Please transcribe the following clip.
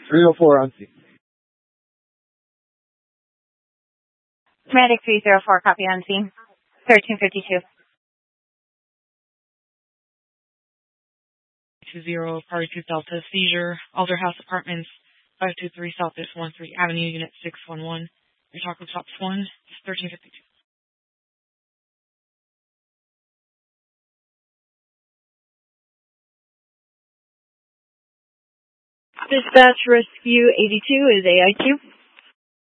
304 on scene. Medic 304, copy on scene. 1352. 20 Party 2 Delta, seizure, Alder House Apartments, 523 Southeast 13 Avenue, Unit 611. Your talk with Shops 1, 1352. Dispatch Rescue 82 is AI2.